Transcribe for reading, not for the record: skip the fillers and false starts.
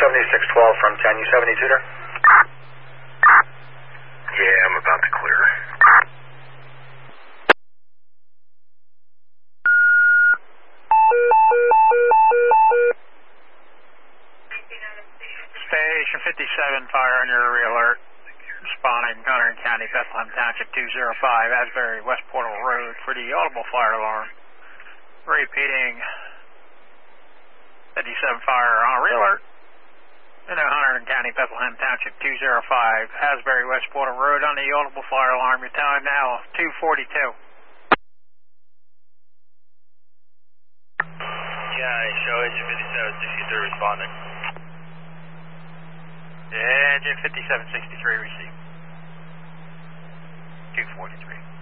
7612 from 10. You 72 there? Yeah, I'm about to clear. Station 57, fire on your re-alert. Responding, Hunter County, Bethlehem Township 205, Asbury, West Portal Road for the audible fire alarm. Repeating, 57 fire on re-alert. In Hunter County, Bethlehem Township 205, Asbury, West Portal Road on the audible fire alarm. Your time now, 2:42. Yeah, show engine 5763 responding. Engine 5763 received. 243.